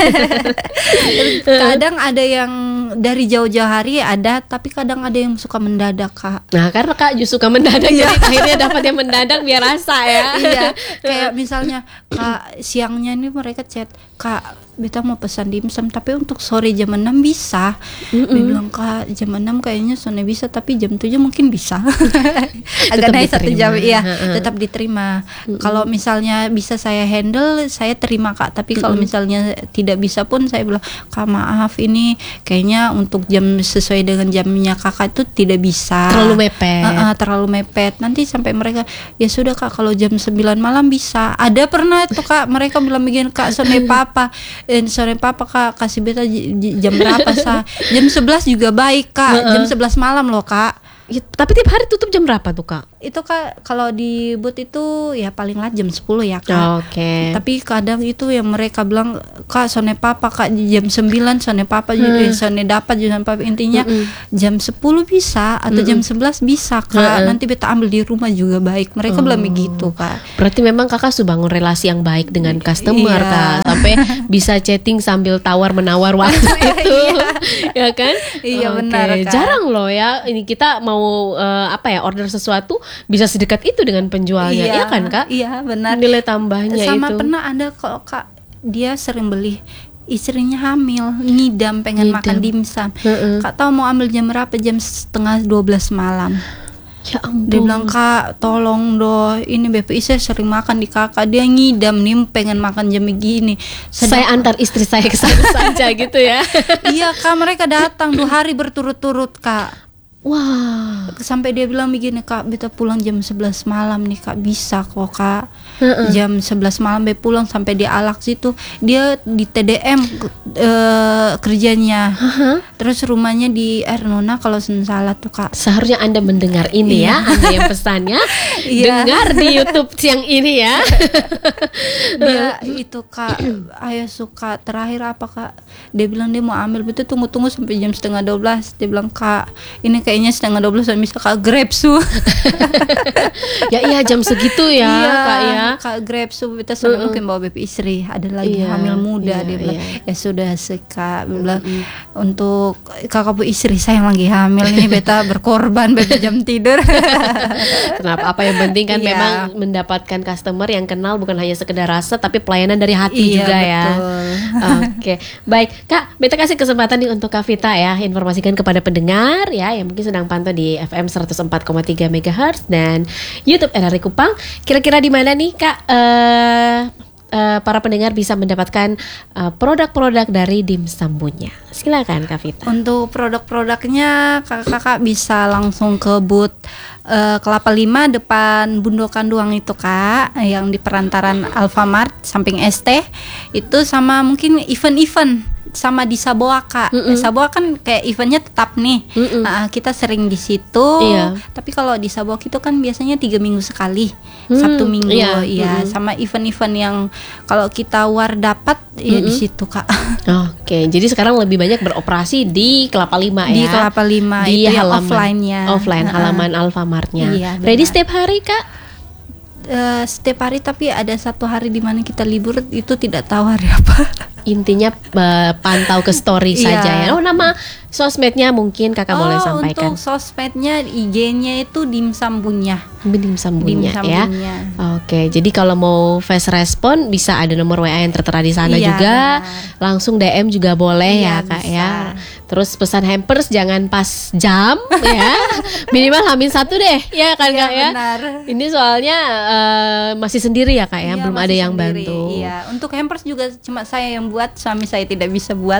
Kadang ada yang dari jauh-jauh hari ada, tapi kadang ada yang suka mendadak Kak. Nah, karena Kak justru suka mendadak, jadi akhirnya dapat yang mendadak biar rasa ya. Iya, kayak misalnya Kak, siangnya nih mereka chat, "Kak, beta mau pesan dimsum tapi untuk sore jam enam bisa." Dia bilang, "Kak, jam enam kayaknya sore bisa, tapi jam tujuh mungkin bisa." Agak Tetap naik satu diterima. jam, iya, Heeh. tetap diterima. Kalau misalnya bisa saya handle, saya terima Kak. Tapi kalau misalnya tidak bisa pun saya bilang, "Kak, maaf, ini kayaknya untuk jam sesuai dengan jamnya Kakak itu tidak bisa." Terlalu mepet. Heeh, terlalu mepet. Nanti sampai mereka, "Ya sudah Kak, kalau jam sembilan malam bisa." Ada pernah itu Kak, mereka bilang begini, "Kak, sore papa, eh, sore papa Kak, kasih beta j- j- jam berapa Sa?" Jam sebelas juga baik Kak, jam sebelas malam loh Kak. Ya, tapi tiap hari tutup jam berapa tuh Kak? Itu Kak, kalau di booth itu ya paling lah jam sepuluh ya Kak. Oke. Tapi kadang itu yang mereka bilang, "Kak, sone papa Kak, jam sembilan sone papa, eh, sone dapat jam papa." Intinya jam sepuluh bisa atau jam sebelas bisa Kak. Nanti beta ambil di rumah juga baik. Mereka bilang begitu Kak. Berarti memang Kakak sudah bangun relasi yang baik dengan customer Iya. Kak, sampai bisa chatting sambil tawar menawar waktu itu, ya kan? Iya, Oke, benar, Kak. jarang loh ya. Ini kita mau eh, apa ya, order sesuatu bisa sedekat itu dengan penjualnya, ya kan Kak? Iya benar. Nilai tambahnya Sama itu. pernah ada kok Kak, dia sering beli, istrinya hamil, ngidam pengen Ngidam. makan dimsum. Heeh. Kak tahu mau ambil jam berapa? Jam setengah dua belas malam. Ya ampun. Dia bilang, "Kak, tolong doh, ini B P I saya sering makan di Kakak, dia ngidam nih pengen makan jam begini." Saya antar istri saya ke sana saja gitu ya. Iya Kak, mereka datang dua hari berturut-turut Kak. Wah. Sampai dia bilang begini, "Kak, beta pulang jam sebelas malam nih Kak." Bisa kok Kak. Heeh. Jam sebelas malam be pulang sampai di Alak situ. Dia di T D M eh, kerjanya. Terus rumahnya di Ernona kalau salah tuh Kak. Seharusnya Anda mendengar ini ya, Anda yang pesannya. Iya. Dengar di YouTube siang ini ya. Dia itu Kak, ayah suka terakhir apa Kak? Dia bilang dia mau ambil, betul tunggu-tunggu sampai jam setengah dua belas. Dia bilang, "Kak, ini kayaknya setengah dua belas bisa Kak grab su." Ya iya, jam segitu ya Iya, Kak ya. Kak grab su, kita sudah mungkin bawa B P istri, ada lagi Iya, hamil muda. iya, Dia bilang, iya. "Ya sudah sih Kak." Dia bilang, "Untuk kakak bu istri saya yang lagi hamil nih, beta berkorban beta jam tidur." Kenapa? Apa yang penting kan Iya. memang mendapatkan customer yang kenal, bukan hanya sekedar rasa jasa tapi pelayanan dari hati Iya, juga ya. betul. Oke, baik Kak, Beta kasih kesempatan nih untuk Kak Vita ya, informasikan kepada pendengar ya yang mungkin sedang pantau di F M seratus empat koma tiga megahertz dan YouTube R R I Kupang. Kira-kira di mana nih Kak eh uh, para pendengar bisa mendapatkan uh, produk-produk dari Dimsum Bunya? Silakan Kak Vita. Untuk produk-produknya kakak-kakak bisa langsung ke booth uh, Kelapa Lima depan Bundokan Duang itu Kak, yang di perantaran Alfamart samping S T itu, sama mungkin event-event sama di Saboa Kak. Mm-mm. Saboa kan kayak eventnya tetap nih. Nah, kita sering di situ. Iya. Tapi kalau di Saboa itu kan biasanya tiga minggu sekali, Hmm, Sabtu Minggu. iya. Iya, Mm-mm. sama event-event yang kalau kita war dapat ya di Mm-mm. situ Kak. Oke, jadi sekarang lebih banyak beroperasi di Kelapa Lima ya. Di Kelapa Lima Di itu yang halaman offline-nya. offline Heeh. halaman Alfamartnya. Iya, Ready benar. setiap hari Kak? Eh, setiap hari, tapi ada satu hari di mana kita libur, itu tidak tahu hari apa. Intinya eh, pantau ke story Iya. saja ya. Oh, nama sosmednya mungkin Kakak boleh Oh, sampaikan. untuk sosmednya I G-nya itu Dimsum Bunya. Dimsum Bunya Dimsum ya. Bunya. Oke, jadi kalau mau fast respon bisa ada nomor W A yang tertera di sana Iya, juga. benar. Langsung D M juga boleh Iya, ya Kak bisa. ya. Terus pesan hampers jangan pas jam ya. Minimal hamin satu deh ya kan Iya, Kak ya. benar. Ini soalnya eh, masih sendiri ya Kak ya, Iya, belum masih ada yang sendiri. bantu. Iya, untuk hampers juga cuma saya yang buat, suami saya tidak bisa buat.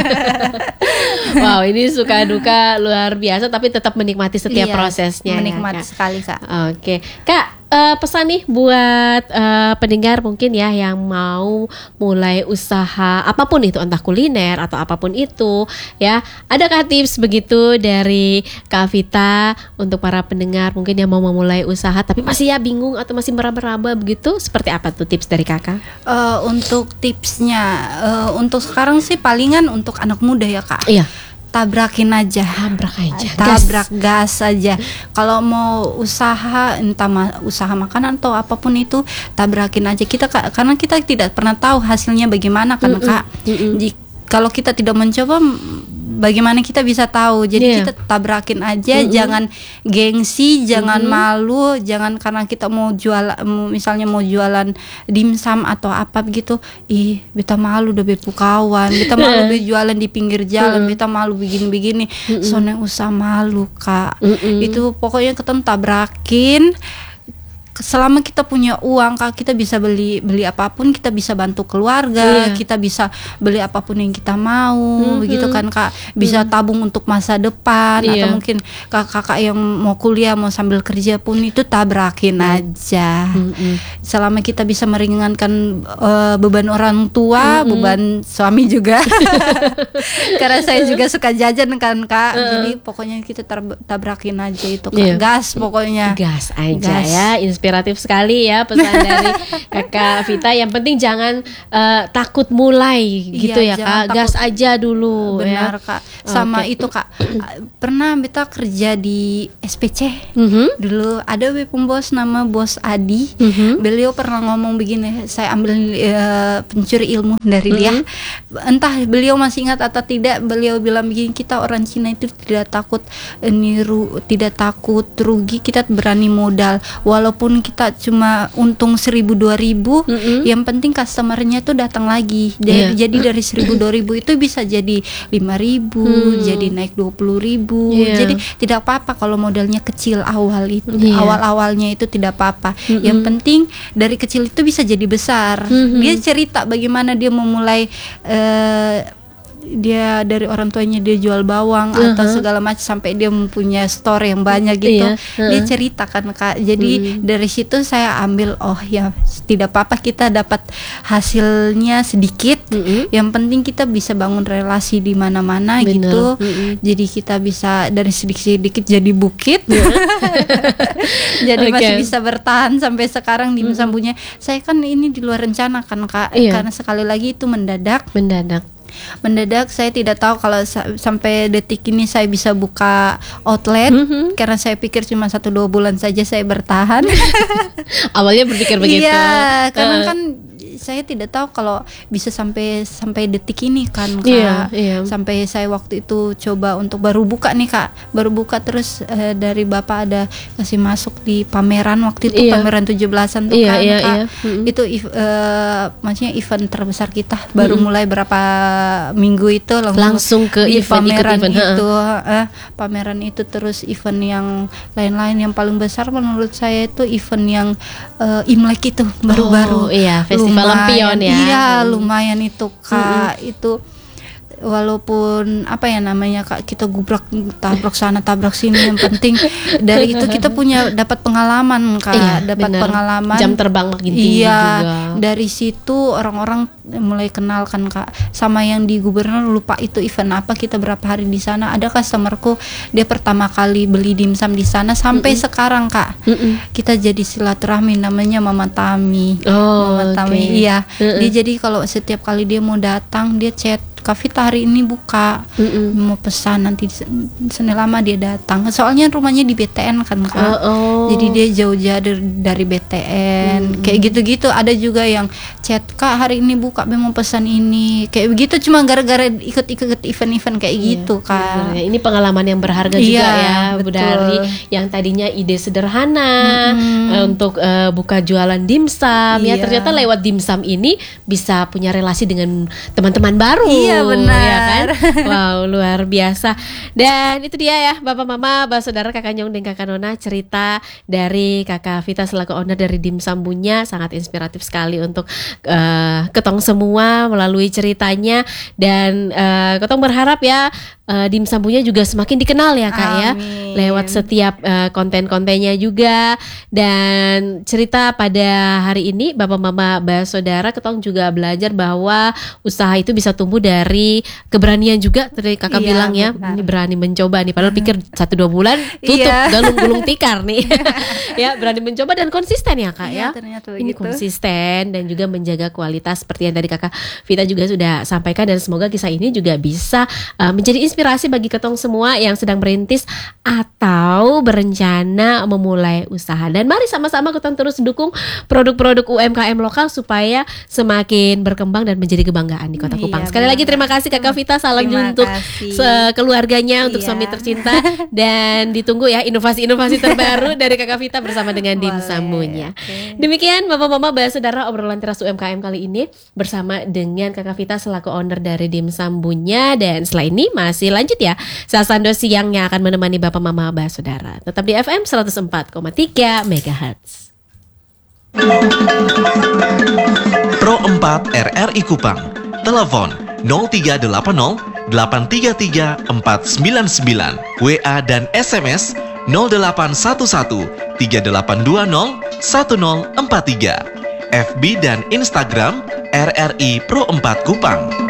Wow, ini suka duka luar biasa tapi tetap menikmati setiap Iya, prosesnya. menikmati ya, Kak. sekali Kak. Oke, Kak, eh, pesan nih buat eh, pendengar mungkin ya yang mau mulai usaha apapun itu, entah kuliner atau apapun itu, ya. Adakah tips begitu dari Kak Vita untuk para pendengar mungkin yang mau memulai usaha tapi masih ya bingung atau masih meraba-raba begitu? Seperti apa tuh tips dari Kakak? Eh, untuk tipsnya, eh, untuk sekarang sih palingan untuk anak muda ya Kak. Iya, Tabrakin aja. tabrak aja. Tabrak gas aja. Kalau mau usaha, entah ma- usaha makanan atau apapun itu, tabrakin aja. Kita Kak, karena kita tidak pernah tahu hasilnya bagaimana kan Mm-mm, Kak. mm-mm. Ji- kalau kita tidak mencoba, m- bagaimana kita bisa tahu? Jadi Iya. kita tabrakin aja, Mm-mm. jangan gengsi, jangan Mm-mm. malu, jangan karena kita mau jual, mau- misalnya mau jualan dimsum atau apa begitu, ih, beta malu udah bepu kawan, beta malu be jualan di pinggir jalan, beta malu begini-begini, soalnya usah malu Kak. Mm-mm. Itu pokoknya ketemu tabrakin. Selama kita punya uang Kak, kita bisa beli beli apapun, kita bisa bantu keluarga, Iya. kita bisa beli apapun yang kita mau, Mhm. begitu kan Kak. Bisa tabung untuk masa depan, Iya. atau mungkin kakak-kakak yang mau kuliah, mau sambil kerja pun itu tabrakin aja. Mm-mm. Selama kita bisa meringankan eh, beban orang tua, Mm-mm. beban suami juga. Karena saya juga suka jajan kan Kak. Jadi pokoknya kita tar- tabrakin aja itu Kak. Iya. Gas pokoknya. Gas aja Gas. ya, inspiratif sekali ya pesan dari Kakak Vita. Yang penting jangan eh, takut mulai gitu Iya, ya jangan Kak. takut. Gas aja dulu Benar ya. Kak. Sama Oke. itu Kak. Pernah beta kerja di S P C. Mhm. Dulu ada we pembos nama Bos Adi. Mhm. Beliau pernah ngomong begini, saya ambil eh, pencuri ilmu dari dia. Mm-hmm. Entah beliau masih ingat atau tidak, beliau bilang begini, kita orang Cina itu tidak takut eh, niru, tidak takut rugi, kita berani modal. Walaupun kita cuma untung seribu dua ribu, Mm-mm. yang penting customernya tuh datang lagi. Jadi, Iya. jadi dari seribu dua ribu itu bisa jadi lima ribu, Hmm. jadi naik dua puluh ribu. Iya. Jadi tidak apa-apa kalau modalnya kecil awal itu. Iya. Awal-awalnya itu tidak apa-apa. Mm-mm. Yang penting dari kecil itu bisa jadi besar. Mhm. Dia cerita bagaimana dia memulai eh, dia dari orang tuanya dia jual bawang atau Uh-huh. segala macam sampai dia mempunyai store yang banyak gitu. Iya, Dia uh-uh. cerita kan Kak. Jadi Hmm. dari situ saya ambil, oh ya tidak apa-apa kita dapat hasilnya sedikit. Mm-mm. Yang penting kita bisa bangun relasi di mana-mana Bener. gitu. Mm-mm. Jadi kita bisa dari sedikit-sedikit jadi bukit. Jadi Oke. masih bisa bertahan sampai sekarang di Dimsumbunya. Saya kan ini di luar rencana kan Kak. Iya. Karena sekali lagi itu mendadak. Mendadak. Mendadak saya tidak tahu kalau sa- sampai detik ini saya bisa buka outlet. Mhm. Karena saya pikir cuma satu dua bulan saja saya bertahan. Awalnya berpikir begitu. Iya, karena Uh. kan saya tidak tahu kalau bisa sampai sampai detik ini kan Kak. Iya, iya. Sampai saya waktu itu coba untuk baru buka nih Kak, baru buka terus eh, dari Bapak ada kasih masuk di pameran waktu itu, Iya. pameran tujuh belasan tuh Iya, kan iya, Kak. iya. Mm-mm. Itu ev- eh, maksudnya event terbesar kita baru Mm-mm. mulai berapa minggu itu langsung, Langsung ke di event, ikut pameran event, itu eh, pameran itu terus event yang lain-lain yang paling besar menurut saya itu event yang eh, Imlek itu Oh, baru-baru. iya, Festival Lampion ya. Iya, Hmm. lumayan itu Kak. Itu walaupun apa ya namanya Kak, kita gubrak tabrak sana tabrak sini, yang penting dari itu kita punya dapat pengalaman Kak, Iya, dapat benar. pengalaman. Jam terbang makin tinggi Iya, juga. dari situ orang-orang mulai kenal kan Kak sama yang di gubernur, lupa itu event apa, kita berapa hari di sana. Ada customerku dia pertama kali beli dimsum di sana sampai Mm-mm. sekarang Kak. Mm-mm. Kita jadi silaturahmi, namanya Mama Tami. Oh, Mama Tami, oke. iya. Mm-mm. Dia jadi kalau setiap kali dia mau datang dia chat, Kak Vita hari ini buka, Mm-mm. mau pesan nanti sen- Senin lama dia datang. Soalnya rumahnya di B T N kan Kak. Oh, oh. Jadi dia jauh-jauh dari, dari B T N, kayak gitu-gitu. Ada juga yang chat, Kak hari ini buka, be mau pesan ini, kayak begitu. Cuma gara-gara ikut-ikut event-event kayak gitu Kak. Benar ya. Ini pengalaman yang berharga Iya, juga ya, Bu betul. Dari. Yang tadinya ide sederhana Mm-mm. eh, untuk eh, buka jualan dimsum, ya Iya. ternyata lewat dimsum ini bisa punya relasi dengan teman-teman baru. Iya, benar. Ya kan? Wow, luar biasa. Dan itu dia ya, Bapak Mama, Bapak Saudara, Kakak Nyong dan Kakak Nona, cerita dari Kakak Vita selaku owner dari Dimsum Bunya, sangat inspiratif sekali untuk eh, ketong semua melalui ceritanya. Dan eh, ketong berharap ya eh, Dimsum Bunya juga semakin dikenal ya Kak ya, Amin. lewat setiap eh, konten-kontennya juga. Dan cerita pada hari ini Bapak Mama Bapak Saudara, ketong juga belajar bahwa usaha itu bisa tumbuh dari keberanian juga. Tadi kakak Iya, bilang ya, benar. ini berani mencoba nih, padahal pikir satu dua bulan tutup, Iya. galung gulung tikar nih. Ya, berani mencoba dan konsisten ya Kak ya. Iya, ternyata Ini begitu. konsisten dan juga menjaga kualitas seperti yang tadi Kakak Vita juga sudah sampaikan, dan semoga kisah ini juga bisa uh, menjadi inspirasi bagi ketong semua yang sedang merintis atau berencana memulai usaha. Dan mari sama-sama ketong terus dukung produk-produk U M K M lokal supaya semakin berkembang dan menjadi kebanggaan di Kota Iya, Kupang. Sekali benar. lagi terima kasih Kakak Vita, salam Terima untuk kasih. se- keluarganya, untuk Iya. suami tercinta, dan ditunggu ya inovasi-inovasi terbaru dari Kakak Vita bersama dengan Dimsum Bunya. Oke. Demikian Bapak Mama Bapak Saudara, obrolan teras U M K M kali ini bersama dengan Kakak Vita selaku owner dari Dimsum Bunya. Dan setelah ini masih lanjut ya Sasando Siang yang akan menemani Bapak Mama Bapak Saudara. Tetap di F M seratus empat koma tiga megahertz. Pro empat R R I Kupang. Telepon nol tiga delapan nol delapan tiga tiga empat sembilan sembilan. W A dan S M S nol delapan satu satu tiga delapan dua nol satu nol empat tiga. F B dan Instagram R R I Pro empat Kupang.